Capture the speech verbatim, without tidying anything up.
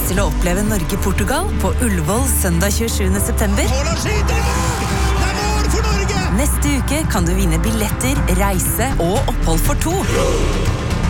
til å oppleve Norge-Portugal på Ullevål søndag tjuesjuende september. Haaland skyter i mål! Det er mål for Norge! Neste uke kan du vinne billetter, reise og opphold for to.